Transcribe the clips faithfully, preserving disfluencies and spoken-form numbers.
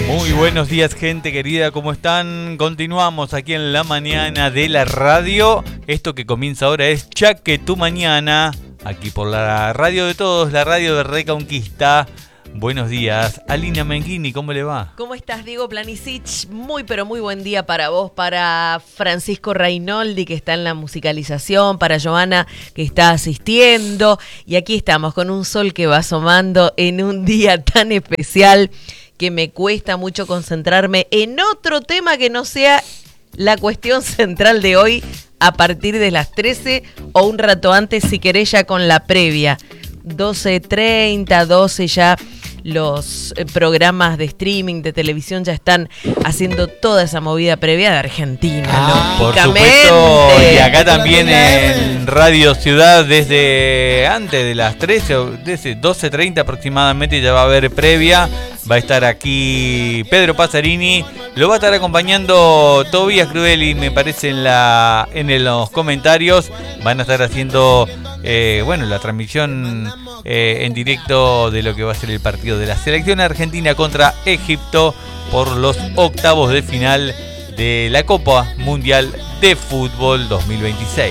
Muy buenos días, gente querida, ¿cómo están? Continuamos aquí en la mañana de la radio. Esto que comienza ahora es Chaque tu Mañana, aquí por la radio de todos, la radio de Reconquista. Buenos días, Alina Menghini, ¿cómo le va? ¿Cómo estás, Diego Planisic? Muy, pero muy buen día para vos, para Francisco Reinoldi, que está en la musicalización, para Joana, que está asistiendo. Y aquí estamos, con un sol que va asomando en un día tan especial que me cuesta mucho concentrarme en otro tema que no sea la cuestión central de hoy, a partir de las trece o un rato antes, si querés, ya con la previa. doce treinta, doce ya. Los eh, programas de streaming, de televisión ya están haciendo toda esa movida previa de Argentina. Ah, por supuesto, y acá también en Radio Ciudad desde antes de las trece, desde doce treinta aproximadamente ya va a haber previa. Va a estar aquí Pedro Pasarini, lo va a estar acompañando Tobías Crudeli, me parece, en la en los comentarios. Van a estar haciendo eh, bueno la transmisión eh, en directo de lo que va a ser el partido de la selección argentina contra Egipto por los octavos de final de la Copa Mundial de Fútbol dos mil veintiséis.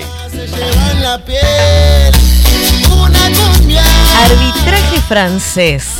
Arbitraje francés.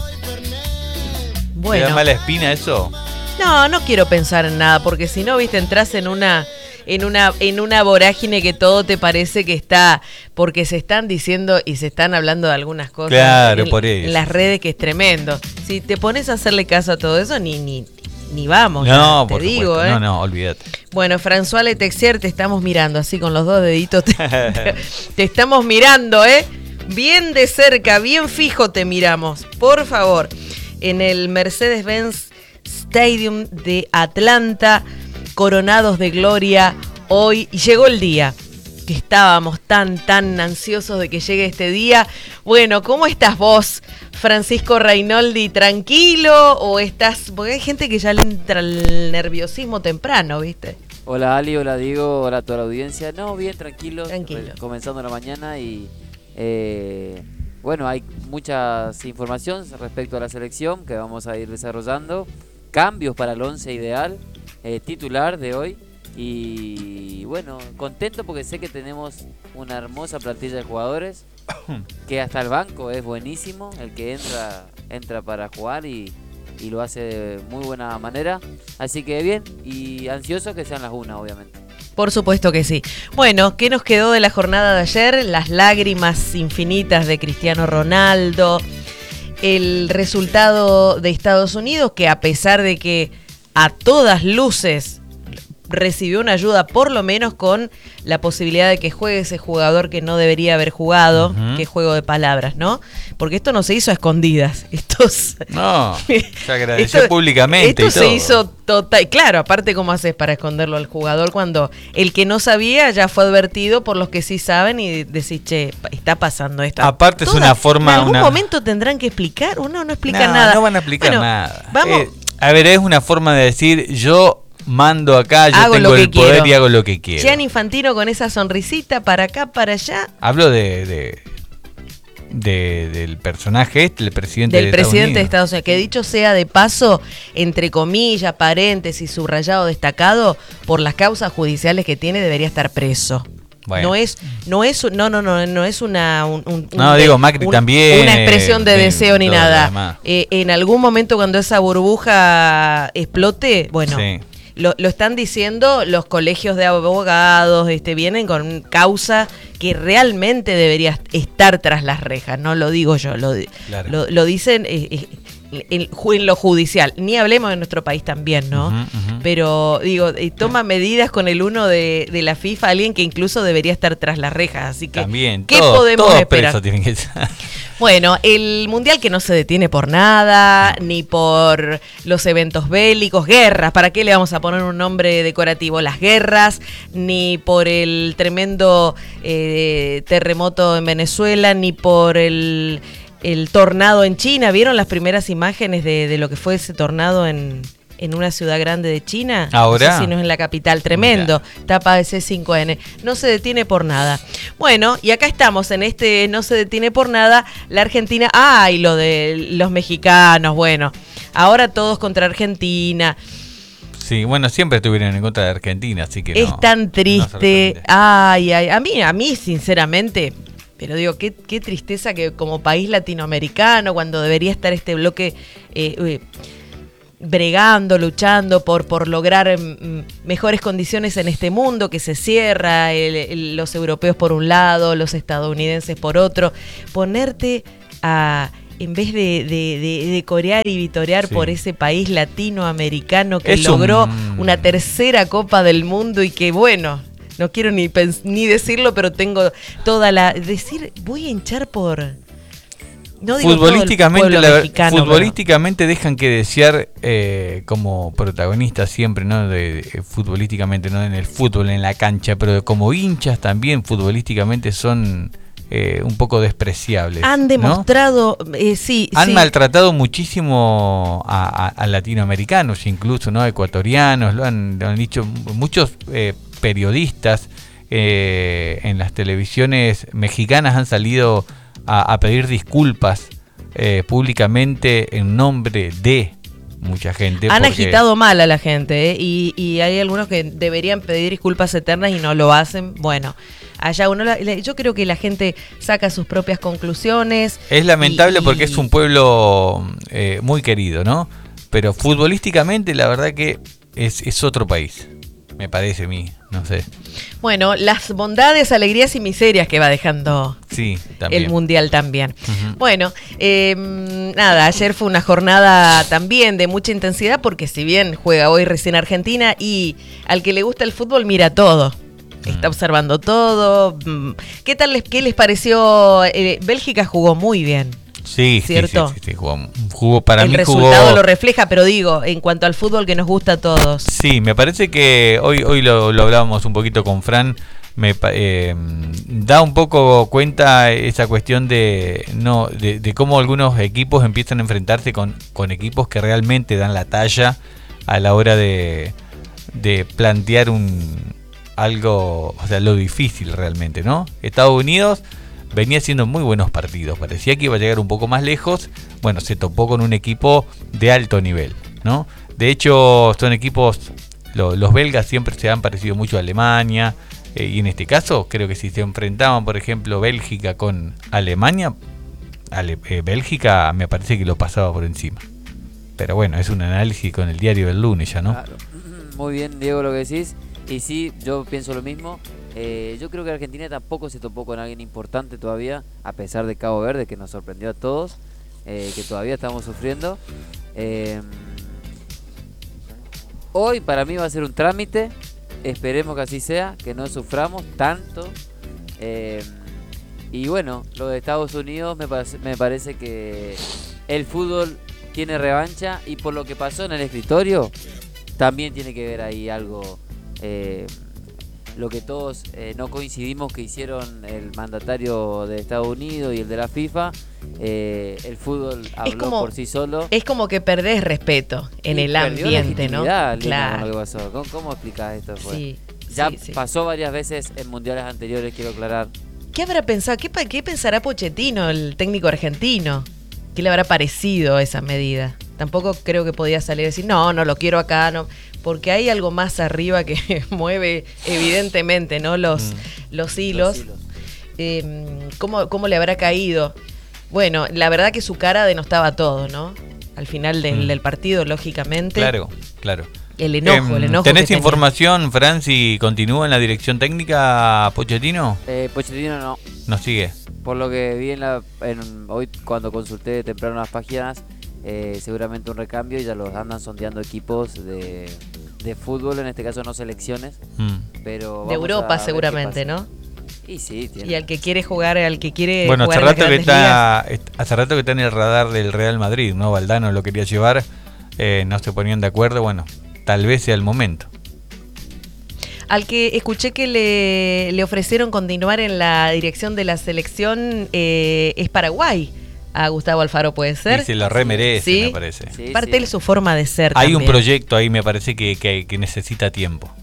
Bueno. ¿Te da mala espina eso? No, no quiero pensar en nada, porque si no, viste, entras en una, en una, en una vorágine que todo te parece que está, porque se están diciendo y se están hablando de algunas cosas, claro, en, por eso, en las redes, que es tremendo. Si te pones a hacerle caso a todo eso, ni, ni, ni vamos. No, ya, te por digo, supuesto. ¿eh? No, no, olvídate. Bueno, François Letexier, te estamos mirando así con los dos deditos. Te, te, te estamos mirando, ¿eh? Bien de cerca, bien fijo te miramos, por favor. En el Mercedes-Benz Stadium de Atlanta, coronados de gloria hoy. Y llegó el día, que estábamos tan, tan ansiosos de que llegue este día. Bueno, ¿cómo estás vos, Francisco Reinoldi? ¿Tranquilo o estás...? Porque hay gente que ya le entra el nerviosismo temprano, ¿viste? Hola Ali, hola Diego, hola a toda la audiencia. No, bien, tranquilo. Tranquilo. Comenzando la mañana y... Eh, Bueno, hay mucha información respecto a la selección que vamos a ir desarrollando. Cambios para el once ideal, eh, titular de hoy. Y bueno, contento porque sé que tenemos una hermosa plantilla de jugadores. Que hasta el banco es buenísimo. El que entra, entra para jugar y, y lo hace de muy buena manera. Así que bien, y ansioso que sean las una, obviamente. Por supuesto que sí. Bueno, ¿qué nos quedó de la jornada de ayer? Las lágrimas infinitas de Cristiano Ronaldo, el resultado de Estados Unidos, que a pesar de que a todas luces recibió una ayuda, por lo menos con la posibilidad de que juegue ese jugador que no debería haber jugado, uh-huh. Que juego de palabras, ¿no? Porque esto no se hizo a escondidas. Esto no, se agradeció esto, públicamente. Esto y todo. Se hizo total. Claro, aparte, ¿cómo haces para esconderlo al jugador cuando el que no sabía ya fue advertido por los que sí saben y decís, che, está pasando esto? Aparte Toda, es una forma... En algún una... momento tendrán que explicar, uno no explica no, nada. No van a explicar bueno, nada. Vamos. Eh, a ver, es una forma de decir, yo... mando acá, yo hago tengo el poder quiero. Y hago lo que quiero. Gianni Infantino con esa sonrisita para acá, para allá. Hablo de, de, de del personaje este, el presidente del de presidente Estados Unidos. de Estados Unidos, que dicho sea de paso, entre comillas, paréntesis, subrayado, destacado, por las causas judiciales que tiene, debería estar preso. Bueno. No es, no es, no, no, no, no es una, un, un, no un, digo Macri un, también, una expresión de eh, deseo ni nada. Demás. Eh, en algún momento cuando esa burbuja explote, bueno. Sí. Lo, lo están diciendo los colegios de abogados, este, vienen con causa que realmente debería estar tras las rejas, no lo digo yo, lo, claro. lo, lo dicen eh, eh, en, en lo judicial. Ni hablemos de nuestro país también, ¿no? Uh-huh, uh-huh. Pero digo, eh, toma medidas con el uno de, de la FIFA, alguien que incluso debería estar tras las rejas, así que también, ¿qué todo, podemos todo esperar? Preso tienen que ser. Bueno, el mundial que no se detiene por nada, ni por los eventos bélicos, guerras, ¿para qué le vamos a poner un nombre decorativo? Las guerras, ni por el tremendo eh, terremoto en Venezuela, ni por el, el tornado en China. ¿Vieron las primeras imágenes de, de lo que fue ese tornado en, en una ciudad grande de China? Ahora. No sé si no es en la capital, tremendo. Mira. Tapa de C cinco N. No se detiene por nada. Bueno, y acá estamos en este no se detiene por nada. La Argentina. ¡Ay! Lo de los mexicanos. Bueno, ahora todos contra Argentina. Sí, bueno, siempre estuvieron en contra de Argentina, así que es no, tan triste. No ay, ay, a mí, a mí, sinceramente, pero digo, qué, qué tristeza que como país latinoamericano, cuando debería estar este bloque eh, eh, bregando, luchando por, por lograr mm, mejores condiciones en este mundo que se cierra, el, el, los europeos por un lado, los estadounidenses por otro, ponerte a... en vez de, de, de, de corear y vitorear sí. por ese país latinoamericano que es logró un... una tercera Copa del Mundo y que, bueno, no quiero ni, ni decirlo, pero tengo toda la... Decir, voy a hinchar por... No digo futbolísticamente, la, mexicano, futbolísticamente pero... dejan que desear eh, como protagonistas siempre, ¿no? De, de, futbolísticamente, no en el fútbol, en la cancha, pero como hinchas también futbolísticamente son... Eh, un poco despreciables. Han demostrado, ¿no? eh, sí. Han sí. maltratado muchísimo a, a, a latinoamericanos, incluso, ¿no? Ecuatorianos, lo han, lo han dicho muchos eh, periodistas eh, en las televisiones mexicanas han salido a, a pedir disculpas eh, públicamente en nombre de mucha gente. Han porque... agitado mal a la gente, ¿eh? y, y hay algunos que deberían pedir disculpas eternas y no lo hacen. Bueno, allá uno, la, la, yo creo que la gente saca sus propias conclusiones. Es lamentable y, porque es un pueblo eh, muy querido, ¿no? Pero futbolísticamente la verdad que es, es otro país, me parece a mí, no sé. Bueno, las bondades, alegrías y miserias que va dejando sí, también. el Mundial también. Uh-huh. Bueno, eh, nada, ayer fue una jornada también de mucha intensidad porque si bien juega hoy recién Argentina y al que le gusta el fútbol mira todo. Está observando todo. ¿Qué tal les, qué les pareció? Eh, Bélgica jugó muy bien. Sí, ¿cierto? sí, sí, sí, jugó, jugó para el mí jugó... El resultado lo refleja, pero digo, en cuanto al fútbol que nos gusta a todos. Sí, me parece que hoy hoy lo, lo hablábamos un poquito con Fran, me eh, da un poco cuenta esa cuestión de no de, de cómo algunos equipos empiezan a enfrentarse con, con equipos que realmente dan la talla a la hora de, de plantear un algo, o sea, lo difícil realmente, ¿no? Estados Unidos venía haciendo muy buenos partidos, parecía que iba a llegar un poco más lejos, bueno, se topó con un equipo de alto nivel, ¿no? De hecho, son equipos, lo, los belgas siempre se han parecido mucho a Alemania, eh, y en este caso, creo que si se enfrentaban, por ejemplo, Bélgica con Alemania, Ale, eh, Bélgica me parece que lo pasaba por encima. Pero bueno, es un análisis con el diario del lunes ya, ¿no? Claro. Muy bien, Diego, lo que decís. Y sí, yo pienso lo mismo. Eh, yo creo que Argentina tampoco se topó con alguien importante todavía, a pesar de Cabo Verde, que nos sorprendió a todos, eh, que todavía estamos sufriendo. Eh, hoy para mí va a ser un trámite, esperemos que así sea, que no suframos tanto. Eh, y bueno, lo de Estados Unidos me parece, me parece que el fútbol tiene revancha y por lo que pasó en el escritorio, también tiene que ver ahí algo... Eh, lo que todos eh, no coincidimos que hicieron el mandatario de Estados Unidos y el de la FIFA, eh, el fútbol habló como, por sí solo. Es como que perdés respeto en el ambiente, ¿no? Claro. Con lo que pasó. ¿Cómo, cómo explicás esto? Pues? Sí, ya sí, sí. pasó varias veces en mundiales anteriores, quiero aclarar. ¿Qué habrá pensado? ¿Qué, qué pensará Pochettino, el técnico argentino? ¿Qué le habrá parecido esa medida? Tampoco creo que podía salir y decir, no, no lo quiero acá, no, porque hay algo más arriba que mueve evidentemente, ¿no? Los, mm. los hilos. Los hilos. Eh, ¿cómo, ¿Cómo le habrá caído? Bueno, la verdad que su cara denostaba todo, ¿no? Al final del, mm. del partido, lógicamente. Claro, claro. El enojo, eh, el enojo. ¿Tenés que información, Fran, si continúa en la dirección técnica Pochettino? Eh, Pochettino no. ¿No sigue? Por lo que vi en la, en, hoy cuando consulté temprano las páginas, eh, seguramente un recambio y ya los andan sondeando equipos de, de fútbol, en este caso no selecciones, mm. pero de Europa seguramente, ¿no? Y sí, tiene. Y al que quiere jugar, al que quiere bueno, jugar hace rato que está, ligas. hace rato que está en el radar del Real Madrid, ¿no? Valdano lo quería llevar, eh, no se ponían de acuerdo, bueno, tal vez sea el momento. Al que escuché que le, le ofrecieron continuar en la dirección de la selección eh, es Paraguay. A Gustavo Alfaro, puede ser. Y se lo remerece, ¿sí? Me parece. Sí, parte sí. de su forma de ser. Hay también. un proyecto ahí, me parece que, que, que necesita tiempo.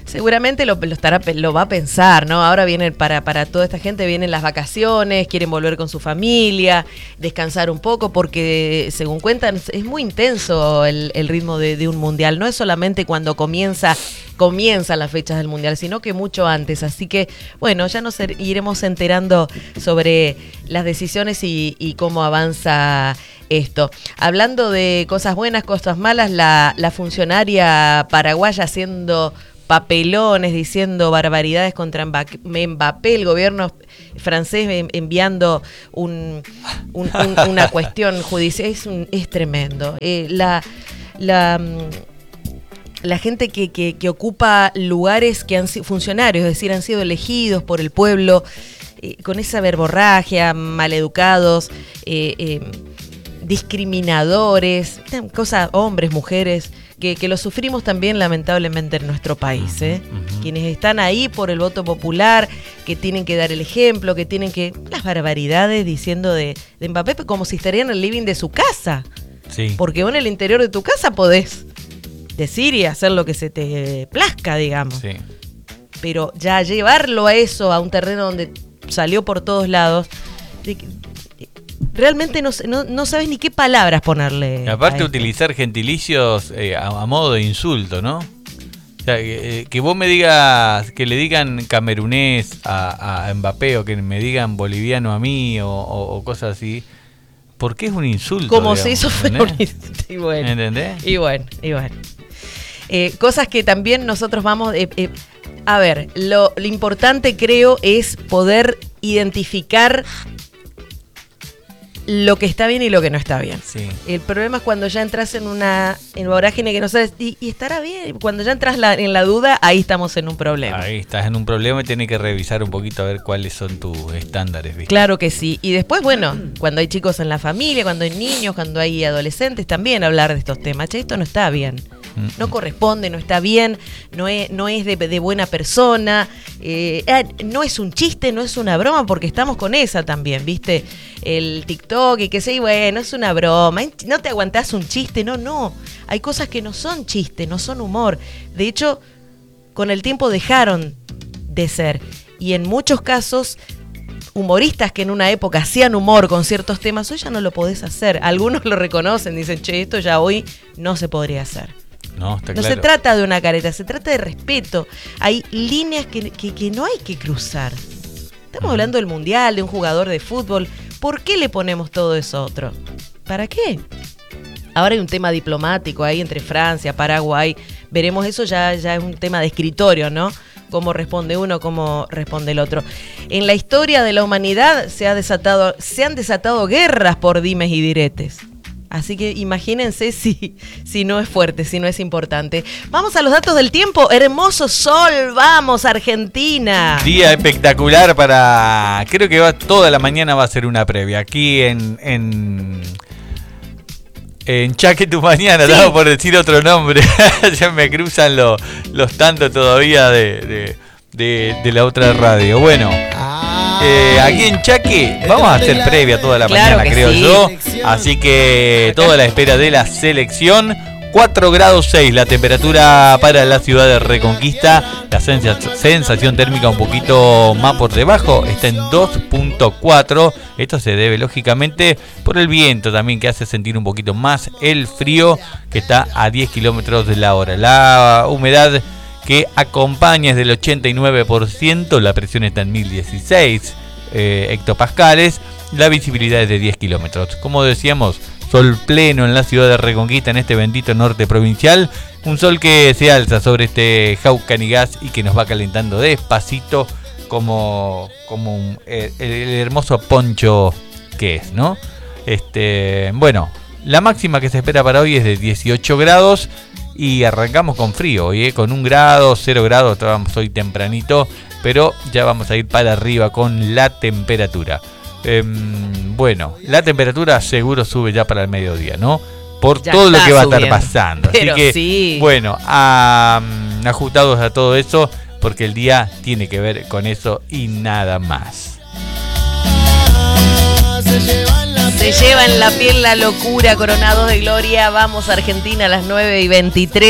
Seguramente lo, lo estará lo va a pensar, ¿no? Ahora vienen para, para toda esta gente, vienen las vacaciones, quieren volver con su familia, descansar un poco, porque según cuentan es muy intenso el, el ritmo de, de un mundial. No es solamente cuando comienza, comienzan las fechas del mundial, sino que mucho antes. Así que, bueno, ya nos iremos enterando sobre las decisiones y, y cómo avanza esto. Hablando de cosas buenas, cosas malas, la, la funcionaria paraguaya haciendo papelones, diciendo barbaridades contra Mbappé, el gobierno francés enviando un, un, un, una cuestión judicial, es, un, es tremendo. Eh, la, la, la gente que, que, que ocupa lugares que han sido funcionarios, es decir, han sido elegidos por el pueblo, eh, con esa verborragia, maleducados, eh, eh, discriminadores, cosas, hombres, mujeres, que, que lo sufrimos también lamentablemente en nuestro país, ¿eh? Uh-huh. Quienes están ahí por el voto popular, que tienen que dar el ejemplo, que tienen que... Las barbaridades diciendo de, de Mbappé como si estaría en el living de su casa. Sí. Porque vos en el interior de tu casa podés decir y hacer lo que se te plazca, digamos. Sí. Pero ya llevarlo a eso, a un terreno donde salió por todos lados... De, realmente no, no, no sabes ni qué palabras ponerle. Y aparte utilizar gentilicios eh, a, a modo de insulto, ¿no? O sea, que, que vos me digas, que le digan camerunés a, a Mbappé o que me digan boliviano a mí o, o, o cosas así, porque es un insulto. Como se hizo fuera un insulto. Y bueno, ¿entendés? Y bueno, y bueno. Eh, cosas que también nosotros vamos... Eh, eh, a ver, lo, lo importante creo es poder identificar lo que está bien y lo que no está bien. Sí. El problema es cuando ya entras en una en vorágine que no sabes, y, y estará bien. Cuando ya entras la, en la duda, ahí estamos en un problema. Ahí estás en un problema y tienes que revisar un poquito a ver cuáles son tus estándares, ¿viste? Claro que sí. Y después, bueno, cuando hay chicos en la familia, cuando hay niños, cuando hay adolescentes, también hablar de estos temas. Che, esto no está bien. No corresponde, no está bien, no es, no es de, de buena persona, eh, no es un chiste, no es una broma, porque estamos con esa también, ¿viste? El TikTok y que sé, bueno, es una broma, no te aguantás un chiste, no, no. Hay cosas que no son chiste, no son humor. De hecho, con el tiempo dejaron de ser. Y en muchos casos, humoristas que en una época hacían humor con ciertos temas, hoy ya no lo podés hacer. Algunos lo reconocen, dicen, che, esto ya hoy no se podría hacer. No, está no claro. Se trata de una careta, se trata de respeto. Hay líneas que, que, que no hay que cruzar. Estamos uh-huh. hablando del mundial, de un jugador de fútbol. ¿Por qué le ponemos todo eso otro? ¿Para qué? Ahora hay un tema diplomático ahí entre Francia, Paraguay. Veremos eso, ya, ya es un tema de escritorio, ¿no? Cómo responde uno, cómo responde el otro. En la historia de la humanidad se ha desatado, se han desatado guerras por dimes y diretes. Así que imagínense si, si no es fuerte, si no es importante. Vamos a los datos del tiempo. Hermoso sol, vamos Argentina. Día espectacular para... Creo que va toda la mañana va a ser una previa. Aquí en... en... En Chaque tu mañana, sí. Estaba por decir otro nombre. Ya me cruzan lo, los tantos todavía de, de, de, de la otra radio. Bueno, eh, aquí en Chaque vamos a hacer previa toda la claro mañana, creo sí. yo. Así que toda la espera de la selección. cuatro grados seis la temperatura para la ciudad de Reconquista. La sensación térmica un poquito más por debajo, está en dos punto cuatro. Esto se debe lógicamente por el viento también, que hace sentir un poquito más el frío, que está a diez kilómetros de la hora. La humedad que acompaña es del ochenta y nueve por ciento, la presión está en mil dieciséis eh, hectopascales, la visibilidad es de diez kilómetros. Como decíamos, sol pleno en la ciudad de Reconquista, en este bendito norte provincial. Un sol que se alza sobre este Jaucanigas y que nos va calentando despacito como, como un, el, el hermoso poncho que es, ¿no? Este, bueno, la máxima que se espera para hoy es de dieciocho grados y arrancamos con frío hoy, ¿eh? Con un grado, cero grados, estábamos hoy tempranito, pero ya vamos a ir para arriba con la temperatura. Eh, bueno, la temperatura seguro sube ya para el mediodía, ¿no? Por ya todo lo que va subiendo. A estar pasando. Pero así que, sí. bueno, um, ajustados a todo eso, porque el día tiene que ver con eso y nada más. Se lleva en la piel la locura, coronados de gloria. Vamos a Argentina a las nueve y veintitrés.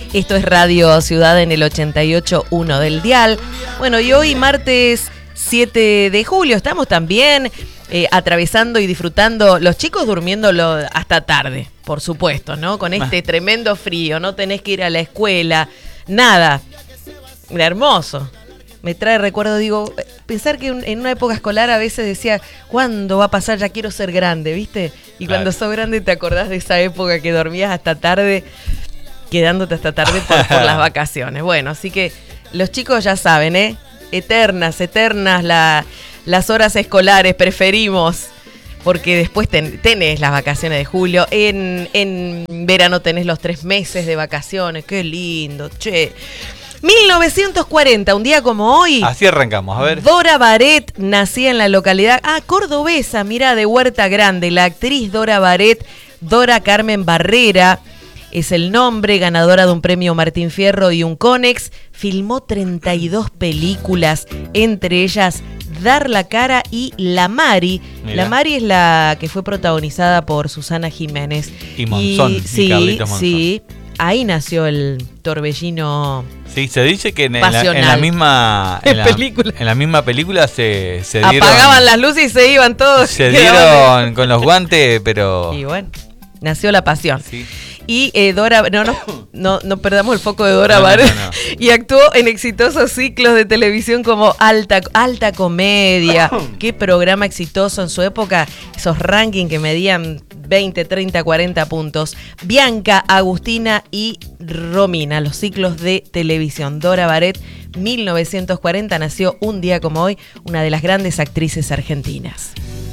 Esto es Radio Ciudad en el ochenta y ocho punto uno del dial. Bueno, y hoy martes siete de julio estamos también eh, atravesando y disfrutando, los chicos durmiéndolo hasta tarde, por supuesto, ¿no? Con este tremendo frío, no tenés que ir a la escuela, nada. Hermoso. Me trae recuerdo, digo, pensar que en una época escolar a veces decía, ¿cuándo va a pasar? Ya quiero ser grande, ¿viste? Y Claro. cuando sos grande te acordás de esa época que dormías hasta tarde, quedándote hasta tarde por, por las vacaciones. Bueno, así que los chicos ya saben, ¿eh? Eternas, eternas la, las horas escolares, preferimos, porque después ten, tenés las vacaciones de julio, en, en verano tenés los tres meses de vacaciones, qué lindo, che. mil novecientos cuarenta, un día como hoy. Así arrancamos, a ver. Dora Baret nacía en la localidad, ah, cordobesa, mirá, de Huerta Grande. La actriz Dora Baret, Dora Carmen Barrera, es el nombre, ganadora de un premio Martín Fierro y un Conex. Filmó treinta y dos películas, entre ellas Dar la Cara y La Mari. Mirá. La Mari es la que fue protagonizada por Susana Jiménez. Y Monzón, y sí, Carlitos Monzón. sí, ahí nació el torbellino. Sí, se dice que en, en, la, Pasional. en la misma en la, Película. en la misma película se, se dieron Apagaban las luces y se iban todos. se Quedaban- dieron con los guantes, pero Y bueno, nació la pasión. sí. Y eh, Dora, no, no, no, no perdamos el foco de Dora No, no, Baret. no, no. Y actuó en exitosos ciclos de televisión como Alta, Alta Comedia. Qué programa exitoso en su época. Esos rankings que medían veinte, treinta, cuarenta puntos. Bianca, Agustina y Romina, los ciclos de televisión. Dora Baret, mil novecientos cuarenta, nació un día como hoy, una de las grandes actrices argentinas.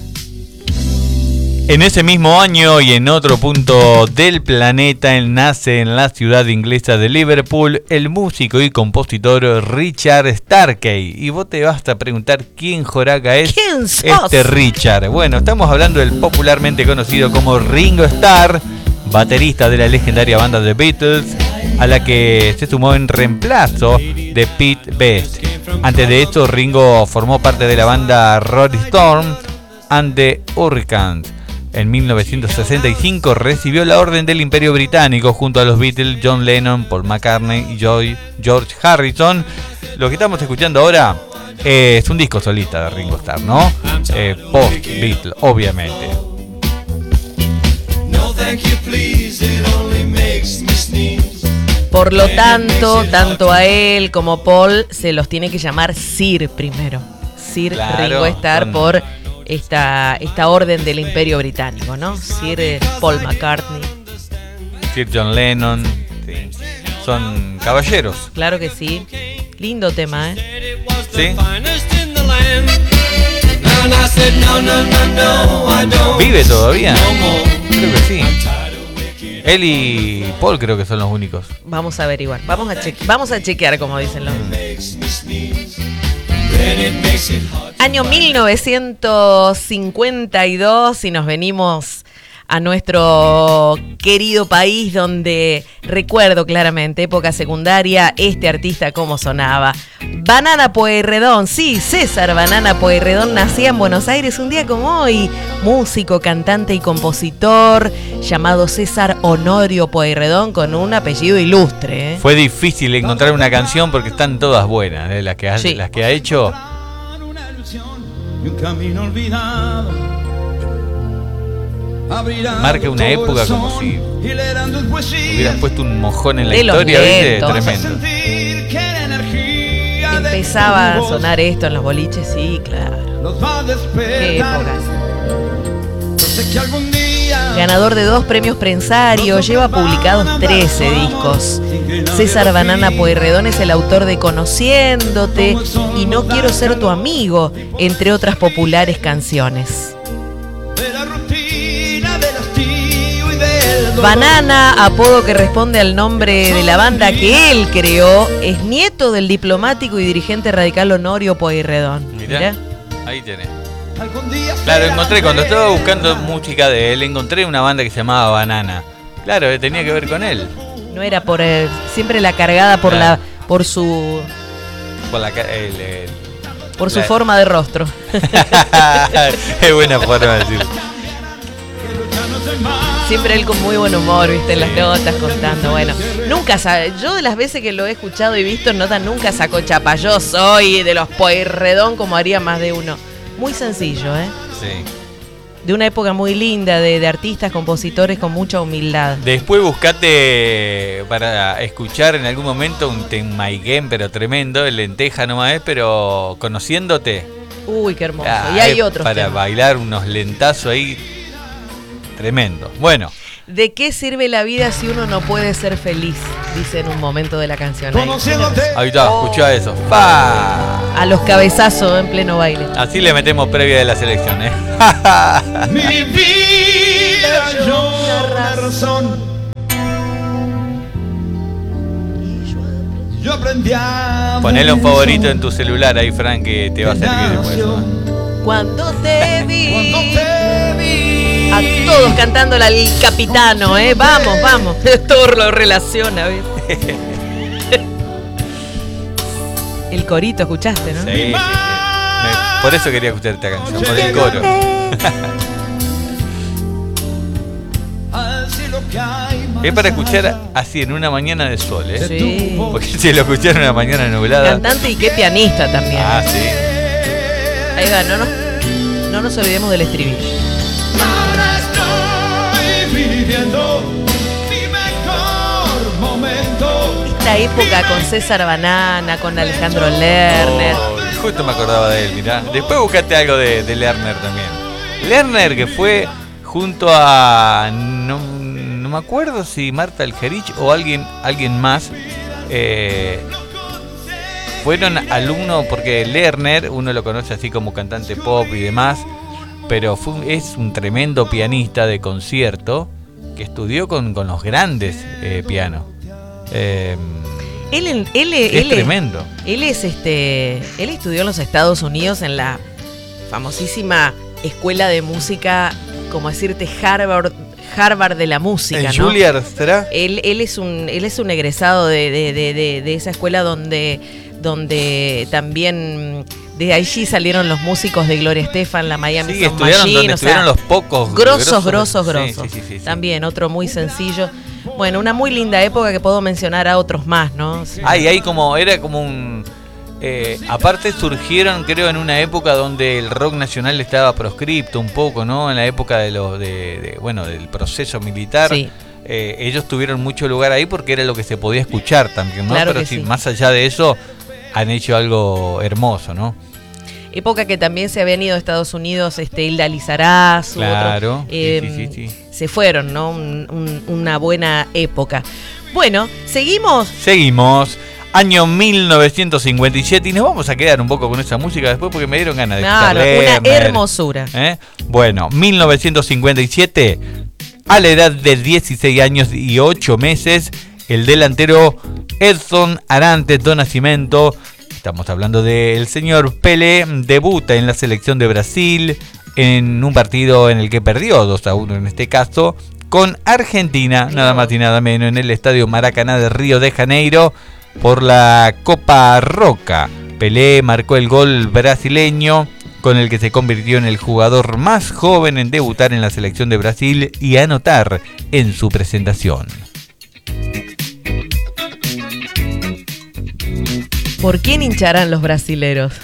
En ese mismo año y en otro punto del planeta, él nace en la ciudad inglesa de Liverpool el músico y compositor Richard Starkey. Y vos te vas a preguntar quién joraca es ¿Quién sos? este Richard. Bueno, estamos hablando del popularmente conocido como Ringo Starr, baterista de la legendaria banda The Beatles, a la que se sumó en reemplazo de Pete Best. Antes de esto, Ringo formó parte de la banda Rolling Stone and the Hurricanes. En mil novecientos sesenta y cinco recibió la Orden del Imperio Británico junto a los Beatles, John Lennon, Paul McCartney y Joy- George Harrison. Lo que estamos escuchando ahora eh, es un disco solista de Ringo Starr, ¿no? Eh, post Beatles, obviamente. Por lo tanto, tanto a él como Paul se los tiene que llamar Sir primero. Sir Claro, Ringo Starr con- por esta, esta orden del Imperio Británico, ¿no? Sir eh, Paul McCartney. Sir John Lennon, sí. Son caballeros, Claro que sí. Lindo tema, ¿eh? ¿sí? ¿Vive todavía? Creo que sí. Él y Paul creo que son los únicos. Vamos a averiguar. Vamos a, cheque- vamos a chequear, como dicen los. Año mil novecientos cincuenta y dos y nos venimos a nuestro querido país donde recuerdo claramente, época secundaria, este artista cómo sonaba. Banana Pueyrredón, sí, César Banana Pueyrredón nacía en Buenos Aires un día como hoy. Músico, cantante y compositor llamado César Honorio Pueyrredón con un apellido ilustre, ¿eh? Fue difícil encontrar una canción porque están todas buenas, ¿eh? las, que ha, Sí. las que ha hecho. Y un camino olvidado abrirá Marca una todo el época como sol, si hilerando en poesía, hubieras puesto un mojón en la De los historia, ¿viste? lentos. Tremendo. sentir que la energía de Empezaba a tu voz sonar esto en los boliches, sí, claro. nos va a Qué despertar. épocas. Yo sé que algún día Ganador de dos premios Prensario, lleva publicados trece discos. César Banana Pueyrredón es el autor de Conociéndote y No quiero ser tu amigo, entre otras populares canciones. de la rutina del hastío y del dolor. Banana, apodo que responde al nombre de la banda que él creó, es nieto del diplomático y dirigente radical Honorio Pueyrredón. Mirá, Mirá. ahí tenés. Algún día Claro, será encontré, cuando de- estaba buscando música de él, encontré una banda que se llamaba Banana. Claro, eh, tenía que ver con él. No era por el- siempre la cargada por Claro. la por su Por la, ca- el, el- por su La- forma de rostro. Es buena forma de decirlo. que luchamos en vano. Siempre él con muy buen humor, viste, en las notas contando. Bueno, nunca sabe. Yo de las veces que lo he escuchado y visto en notas, nunca sacó chapa. Yo soy de los Pueyrredón, como haría más de uno. Muy sencillo, ¿eh? Sí. De una época muy linda, de, de artistas, compositores con mucha humildad. Después buscate para escuchar en algún momento un Temaigén, pero tremendo, el Lenteja nomás es, pero conociéndote. Uy, qué hermoso. Ah, y hay otros para temas. bailar unos lentazos ahí, tremendo. Bueno. ¿De qué sirve la vida si uno no puede ser feliz? Dice en un momento de la canción. Ahí, ahí está, escuchá eso. ¡Fa! A los cabezazos en pleno baile. Así le metemos previa de la selección, ¿eh? Mi vida yo una razón. Yo aprendí a Ponele un favorito en tu celular ahí, Frank, que te va a servir después. ¿No? Cuando te vi. Cuando te vi. A todos cantando el capitano, ¿eh? Vamos, vamos. Todo lo relaciona, ¿ves? El corito, ¿escuchaste, no? Sí, sí, sí. Me- por eso quería escuchar esta canción, por el coro. Es para escuchar así en una mañana de sol, ¿eh? Sí. Porque si lo escucharon en una mañana nublada. Cantante y qué pianista también. Ah, sí. Ahí va, no nos, no nos olvidemos del estribillo. Ahora estoy viviendo mi mejor momento. Esta época con César Banana, con Alejandro Lerner. Oh, justo me acordaba de él, mirá. Después buscaste algo de, de Lerner también. Lerner, que fue junto a... No, no me acuerdo si Marta Algerich o alguien, alguien más. Eh, fueron alumnos, porque Lerner, uno lo conoce así como cantante pop y demás, pero fue, es un tremendo pianista de concierto que estudió con, con los grandes eh, pianos. Eh, Él, él, él, es él, tremendo. Él es este. Él estudió en los Estados Unidos en la famosísima escuela de música, como decirte, Harvard, Harvard de la música, ¿En ¿no? Juilliard será? Él, él es un, él es un egresado de, de, de, de, de esa escuela donde, donde también de allí salieron los músicos de Gloria Estefan, la Miami Sí, Sound estudiaron Machine, donde o sea, estuvieron los pocos grosos, grosos, grosos. Sí, sí, sí, sí. También otro muy sencillo. Bueno, una muy linda época que puedo mencionar a otros más, ¿no? Sí. Ay, ahí como, era como un... Eh, aparte surgieron, creo, en una época donde el rock nacional estaba proscripto un poco, ¿no? En la época de los de, de bueno, del proceso militar. Sí. Eh, ellos tuvieron mucho lugar ahí porque era lo que se podía escuchar también, ¿no? Claro Pero que sí, sí. más allá de eso, han hecho algo hermoso, ¿no? Época que también se habían ido a Estados Unidos, este, Hilda Lizarazu, Claro, otro, sí, eh, sí, sí, sí. se fueron, ¿no? Un- un- una buena época. Bueno, seguimos. Seguimos. Año mil novecientos cincuenta y siete y nos vamos a quedar un poco con esa música después porque me dieron ganas de Claro, escuchar una Lerner. hermosura. ¿Eh? Bueno, mil novecientos cincuenta y siete, a la edad de dieciséis años y ocho meses, el delantero Edson Arantes do Nascimento, estamos hablando del señor Pelé, debuta en la selección de Brasil en un partido en el que perdió dos a uno en este caso, con Argentina, nada más y nada menos, en el estadio Maracaná de Río de Janeiro, por la Copa Roca. Pelé marcó el gol brasileño con el que se convirtió en el jugador más joven en debutar en la selección de Brasil y anotar en su presentación. ¿Por quién hincharán los brasileros?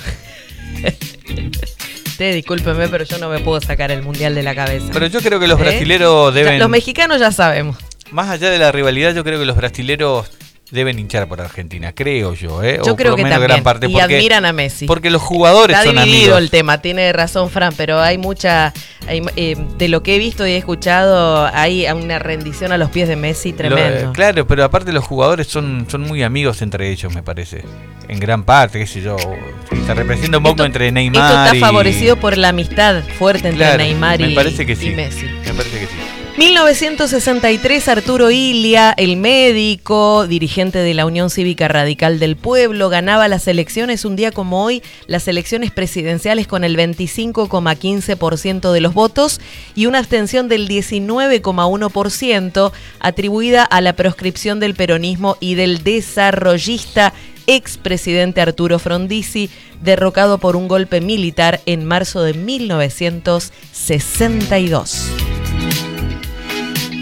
Usted, discúlpeme, pero yo no me puedo sacar el mundial de la cabeza. Pero yo creo que los ¿Eh? brasileros Ya, deben... los mexicanos ya sabemos. Más allá de la rivalidad, yo creo que los brasileros deben hinchar por Argentina, creo yo, ¿eh? Yo o creo por lo que menos también. gran parte, y porque, admiran a Messi. porque los jugadores Está son dividido amigos. el tema, tiene razón Fran, pero hay mucha, hay, eh, de lo que he visto y he escuchado, hay una rendición a los pies de Messi tremendo. Lo- claro, pero aparte los jugadores son, son muy amigos entre ellos, me parece. En gran parte, qué sé yo. Se representa un poco Esto- entre Neymar Esto está y... favorecido por la amistad fuerte entre Claro, Neymar y, me parece que sí. y Messi. Me parece que sí. mil novecientos sesenta y tres, Arturo Illia, el médico, dirigente de la Unión Cívica Radical del Pueblo, ganaba las elecciones un día como hoy, las elecciones presidenciales con el veinticinco coma quince por ciento de los votos y una abstención del diecinueve coma uno por ciento atribuida a la proscripción del peronismo y del desarrollista expresidente Arturo Frondizi, derrocado por un golpe militar en marzo de mil novecientos sesenta y dos.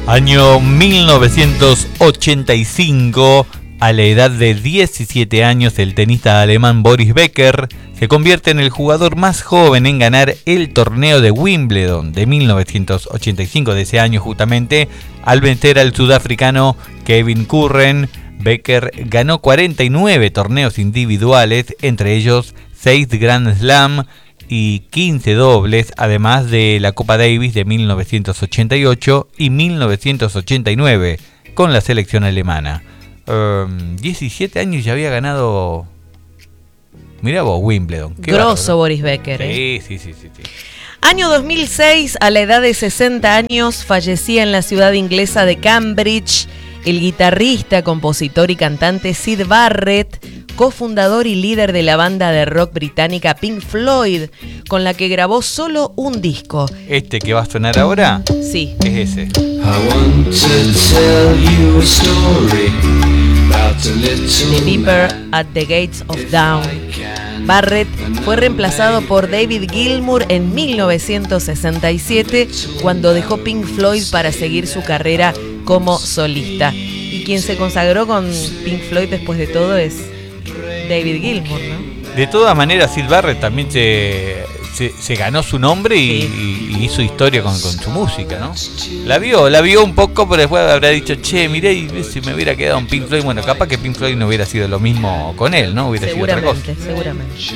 Año mil novecientos ochenta y cinco, a la edad de diecisiete años, el tenista alemán Boris Becker se convierte en el jugador más joven en ganar el torneo de Wimbledon de mil novecientos ochenta y cinco, de ese año justamente, al vencer al sudafricano Kevin Curren. Becker ganó cuarenta y nueve torneos individuales, entre ellos seis Grand Slam y quince dobles, además de la Copa Davis de mil novecientos ochenta y ocho y mil novecientos ochenta y nueve con la selección alemana. Um, diecisiete años ya había ganado, mirá vos, Wimbledon. Qué grosso bárbaro. Boris Becker. Sí, ¿eh? sí, sí, sí, sí. Año dos mil seis, a la edad de sesenta años, fallecía en la ciudad inglesa de Cambridge el guitarrista, compositor y cantante Syd Barrett, cofundador y líder de la banda de rock británica Pink Floyd, con la que grabó solo un disco. Este que va a sonar ahora, sí, es ese. I want to tell you a story about a little The Viper at the Gates of Dawn. Barrett fue reemplazado por David Gilmour en mil novecientos sesenta y siete, cuando dejó Pink Floyd para seguir su carrera como solista. Y quien se consagró con Pink Floyd después de todo es David Gilmour, ¿no? De todas maneras, Syd Barrett también se, se, se ganó su nombre y, Sí. y, y hizo historia con, con su música, ¿no? La vio, la vio un poco, pero después habrá dicho, che, miré, y si me hubiera quedado un Pink Floyd, bueno, capaz que Pink Floyd no hubiera sido lo mismo con él, ¿no? Hubiera sido otra cosa. Seguramente, seguramente.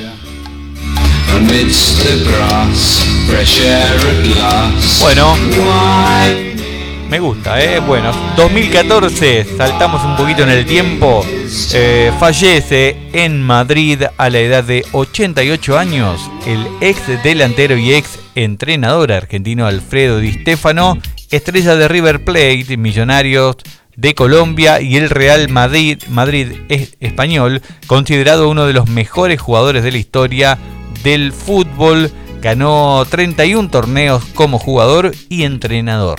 amidst the grass, fresh air at last. Bueno, Why? me gusta, ¿eh? Bueno, dos mil catorce, saltamos un poquito en el tiempo. Eh, fallece en Madrid a la edad de ochenta y ocho años el ex delantero y ex entrenador argentino Alfredo Di Stéfano, estrella de River Plate, Millonarios de Colombia y el Real Madrid, Madrid es español, considerado uno de los mejores jugadores de la historia del fútbol. Ganó treinta y uno torneos como jugador y entrenador.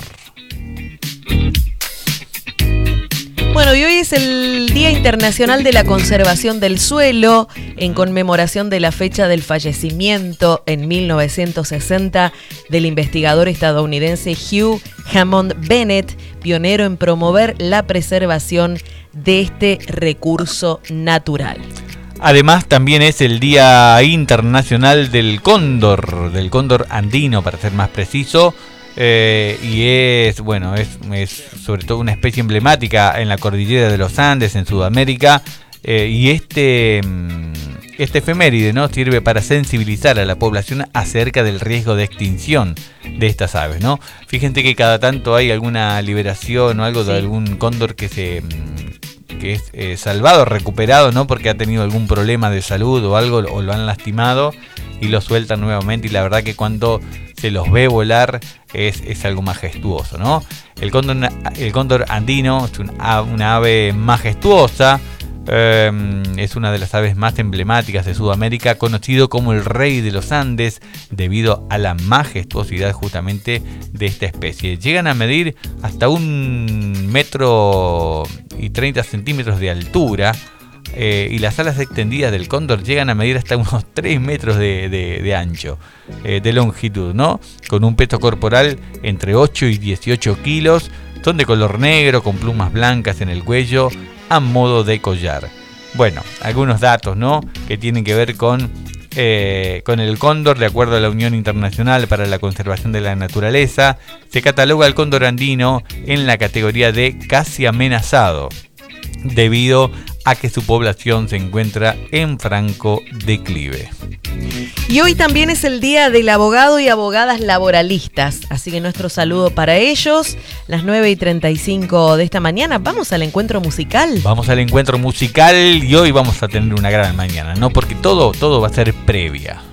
Bueno, y hoy es el Día Internacional de la Conservación del Suelo, en conmemoración de la fecha del fallecimiento en mil novecientos sesenta del investigador estadounidense Hugh Hammond Bennett, pionero en promover la preservación de este recurso natural. Además, también es el Día Internacional del Cóndor, del cóndor andino, para ser más preciso. Eh, y es, bueno, es, es sobre todo una especie emblemática en la cordillera de los Andes, en Sudamérica. Eh, y este, este efeméride, ¿no?, sirve para sensibilizar a la población acerca del riesgo de extinción de estas aves, ¿no? Fíjense que cada tanto hay alguna liberación o algo de Sí. algún cóndor que se... que es eh, salvado, recuperado, ¿no?, porque ha tenido algún problema de salud o algo, o lo han lastimado y lo sueltan nuevamente, y la verdad que cuando se los ve volar es, es algo majestuoso, ¿no? El cóndor, el cóndor andino es un, una ave majestuosa, eh, es una de las aves más emblemáticas de Sudamérica, conocido como el rey de los Andes debido a la majestuosidad justamente de esta especie. Llegan a medir hasta un metro y treinta centímetros de altura, eh, y las alas extendidas del cóndor llegan a medir hasta unos tres metros de, de, de ancho, eh, de longitud, ¿no? Con un peso corporal entre ocho y dieciocho kilos, son de color negro con plumas blancas en el cuello a modo de collar. Bueno, algunos datos, ¿no?, que tienen que ver con, eh, con el cóndor. De acuerdo a la Unión Internacional para la Conservación de la Naturaleza, se cataloga al cóndor andino en la categoría de casi amenazado, debido a que su población se encuentra en franco declive. Y hoy también es el Día del Abogado y Abogadas Laboralistas, así que nuestro saludo para ellos. Las nueve y treinta y cinco de esta mañana, vamos al encuentro musical. Vamos al encuentro musical y hoy vamos a tener una gran mañana, ¿no? Porque todo, todo va a ser previa.